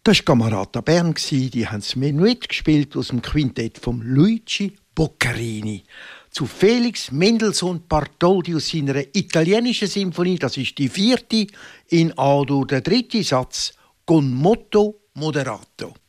Das war Camerata Bern, die haben das Menuett gespielt aus dem Quintett von Luigi Boccherini. Zu Felix Mendelssohn Bartholdy aus seiner italienischen Sinfonie, das ist die 4. in A-Dur, der 3. Satz, con molto moderato.